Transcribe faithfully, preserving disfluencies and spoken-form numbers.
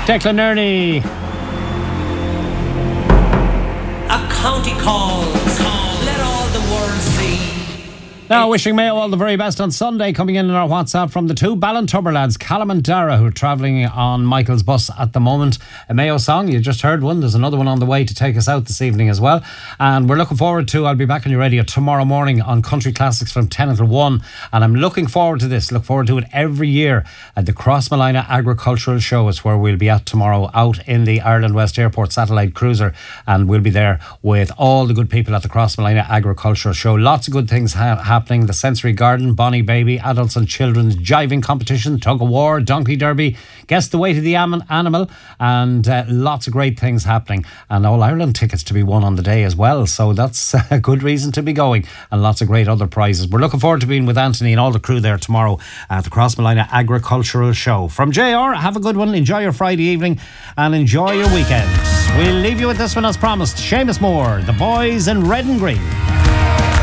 Declan Nerney. A county calls. Let all the world see. Now, wishing Mayo all the very best on Sunday. Coming in on our WhatsApp from the two Ballintubber lads, Callum and Dara, who are travelling on Michael's bus at the moment. A Mayo song, you just heard one. There's another one on the way to take us out this evening as well. And we're looking forward to, I'll be back on your radio tomorrow morning on Country Classics from ten until one. And I'm looking forward to this. Look forward to it every year at the Crossmolina Agricultural Show. It's where we'll be at tomorrow out in the Ireland West Airport satellite cruiser. And we'll be there with all the good people at the Crossmolina Agricultural Show. Lots of good things ha- happening. The Sensory Garden, Bonnie Baby, Adults and Children's Jiving Competition, Tug of War, Donkey Derby, Guess the Weight of the am- Animal, and uh, lots of great things happening. And All Ireland tickets to be won on the day as well. So that's a good reason to be going. And lots of great other prizes. We're looking forward to being with Anthony and all the crew there tomorrow at the Crossmolina Agricultural Show. From J R, have a good one. Enjoy your Friday evening and enjoy your weekend. We'll leave you with this one as promised. Seamus Moore, The Boys in Red and Green.